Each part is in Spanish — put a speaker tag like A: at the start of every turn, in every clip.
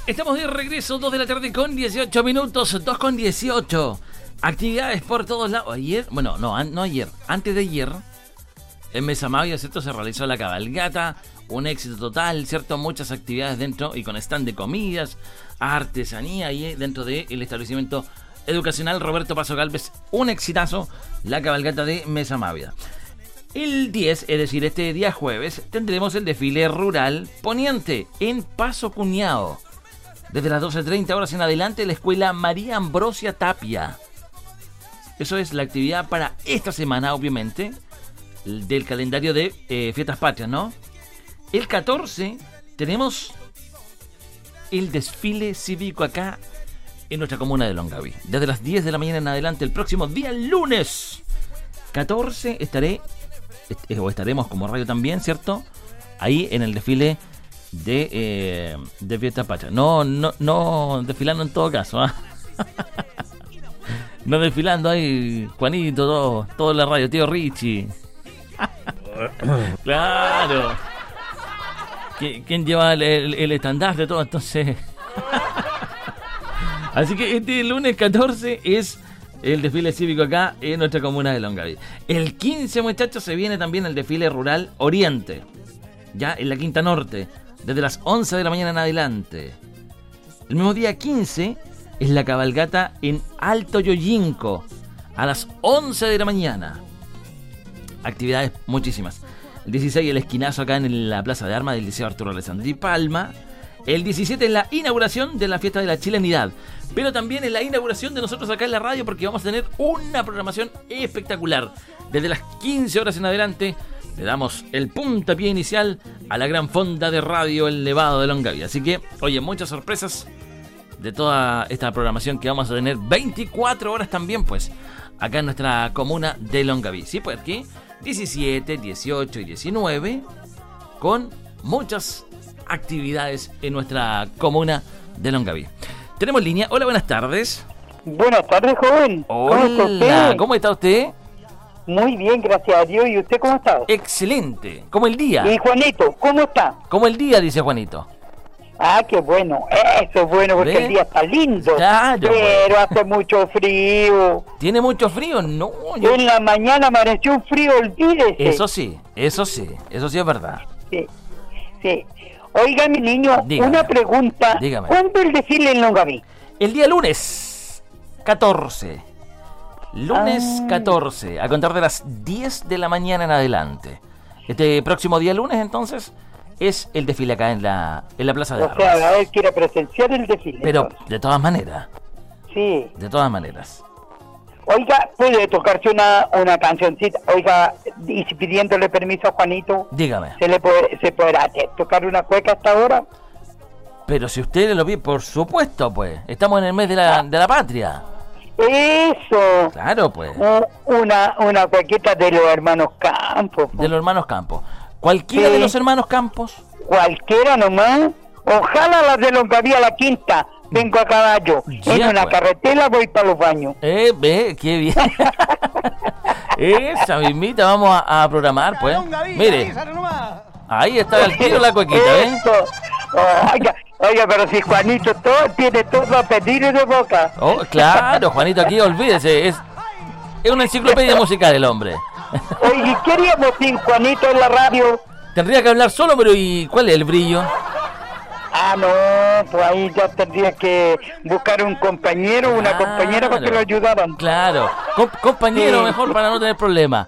A: Estamos de regreso, 2 de la tarde con 18 minutos, 2 con 18. Actividades por todos lados. Ayer, bueno, no ayer, antes de ayer, en Mesa Mavia, ¿cierto? Se realizó la cabalgata, un éxito total, ¿cierto? Muchas actividades dentro y con stand de comidas, artesanía y dentro del establecimiento educacional Roberto Paso Gálvez, un exitazo, la cabalgata de Mesa Mavia. El 10, es decir, este día jueves, tendremos el desfile rural poniente en Paso Cuñado. Desde las 12:30 horas en adelante, la escuela María Ambrosia Tapia. Eso es la actividad para esta semana, obviamente, del calendario de Fiestas Patrias, ¿no? El 14 tenemos el desfile cívico acá en nuestra comuna de Longaví. Desde las 10 de la mañana en adelante, el próximo día lunes 14 estaremos como radio también, ¿cierto? Ahí en el desfile de Fiestas Patrias. No desfilando en todo caso, ¿eh? No desfilando ahí, Juanito, todo en la radio, tío Richie. Claro. ¿Quién lleva el estandarte de todo? Entonces. Así que este lunes 14 es el desfile cívico acá en nuestra comuna de Longaví. El 15, muchachos, se viene también el desfile rural Oriente, ya en la Quinta Norte, desde las 11 de la mañana en adelante. El mismo día 15 es la cabalgata en Alto Yoyinco, a las 11 de la mañana. Actividades muchísimas. El 16, el esquinazo acá en la Plaza de Armas del Liceo Arturo Alessandri Palma. El 17 es la inauguración de la fiesta de la chilenidad, pero también es la inauguración de nosotros acá en la radio, porque vamos a tener una programación espectacular. Desde las 15 horas en adelante le damos el puntapié inicial a la gran fonda de radio El Nevado de Longaví. Así que, oye, muchas sorpresas de toda esta programación que vamos a tener 24 horas también, pues, acá en nuestra comuna de Longaví. Sí, pues aquí 17, 18 y 19 con muchas actividades en nuestra comuna de Longaví. Tenemos línea. Hola, buenas tardes.
B: Buenas tardes, joven.
A: Hola, ¿cómo está usted?
B: Muy bien, gracias a Dios. ¿Y usted cómo está?
A: Excelente, como el día.
B: ¿Y Juanito, cómo está?
A: Como el día, dice Juanito.
B: Ah, qué bueno. Eso es bueno porque el día está lindo.
A: Claro,
B: pero hace mucho frío.
A: ¿Tiene mucho frío? No.
B: En la mañana amaneció un frío, olvídese.
A: Eso sí es verdad.
B: Sí. Oiga, mi niño, dígame, una pregunta.
A: Dígame.
B: ¿Cuándo el desfile en Longaví?
A: El día lunes 14. Lunes 14, a contar de las 10 de la mañana en adelante. Este próximo día lunes, entonces, es el desfile acá en la Plaza de Armas.
B: O sea, a él quiere presenciar el desfile.
A: Pero,
B: entonces,
A: de todas maneras.
B: Sí.
A: De todas maneras.
B: Oiga, ¿puede tocarse una cancioncita? Oiga, y si pidiéndole permiso a Juanito,
A: dígame.
B: ¿Se podrá tocar una cueca hasta ahora?
A: Pero si usted lo pide, por supuesto, pues. Estamos en el mes de la patria.
B: Eso.
A: Claro, pues.
B: Una cuequita de los hermanos Campos.
A: De los hermanos Campos. ¿Cualquiera de los hermanos Campos?
B: Cualquiera nomás. Ojalá las de Longaví a la Quinta. Vengo a caballo.
A: Ya,
B: en una carretera voy para los baños.
A: Qué bien. Esa mismita vamos a programar, pues. Mire. Ahí está el tiro la cuequita, ¿eh?
B: Oiga, pero si Juanito tiene todo a pedir de boca.
A: Oh, claro, Juanito aquí, olvídese, es una enciclopedia musical el hombre.
B: Oye, queríamos sin Juanito en la radio.
A: Tendría que hablar solo, pero ¿y cuál es el brillo?
B: Ah, no, pues ahí ya tendría que buscar un compañero, una compañera para que lo ayudaran.
A: Claro, compañero sí. Mejor para no tener problemas.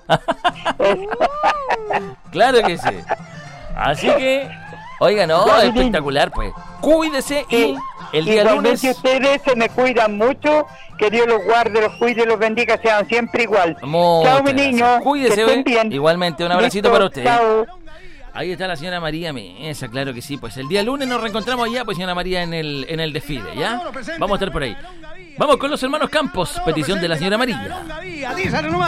A: Claro que sí. Así que, oiga, no, ya, espectacular, pues. Cuídese y el día lunes.
B: Ustedes se me cuidan mucho, que Dios los guarde, los cuide y los bendiga, sean siempre igual.
A: Chao,
B: mi niño.
A: Cuídese,
B: que estén bien.
A: Igualmente, un abracito para usted.
B: Chao.
A: Ahí está la señora María Mesa, claro que sí. Pues el día lunes nos reencontramos allá, pues señora María, en el desfile, ¿ya? Vamos a estar por ahí. Vamos con los hermanos Campos, petición de la señora María.